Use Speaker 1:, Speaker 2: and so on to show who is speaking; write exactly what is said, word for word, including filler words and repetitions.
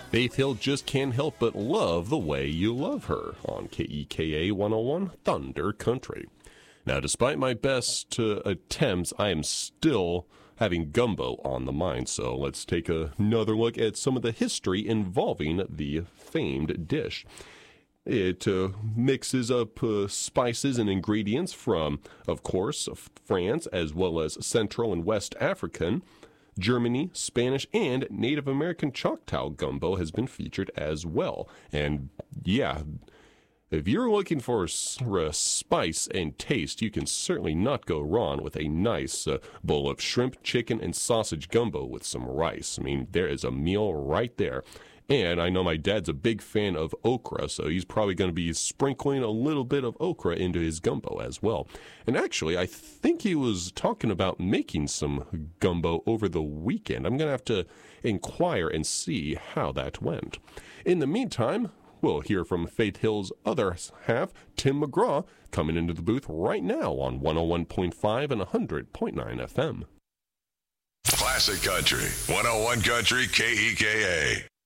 Speaker 1: Faith Hill just can't help but love the way you love her on K E K A one oh one Thunder Country. Now, despite my best uh, attempts, I am still having gumbo on the mind, so let's take another look at some of the history involving the famed dish. It uh, mixes up uh, spices and ingredients from, of course, France, as well as Central and West African, Germany, Spanish, and Native American Choctaw gumbo has been featured as well. And yeah, if you're looking for uh, spice and taste, you can certainly not go wrong with a nice uh, bowl of shrimp, chicken, and sausage gumbo with some rice. I mean, there is a meal right there. And I know my dad's a big fan of okra, so he's probably going to be sprinkling a little bit of okra into his gumbo as well. And actually, I think he was talking about making some gumbo over the weekend. I'm going to have to inquire and see how that went. In the meantime, we'll hear from Faith Hill's other half, Tim McGraw, coming into the booth right now on one oh one point five and one hundred point nine F M.
Speaker 2: Classic Country, one oh one Country K E K A.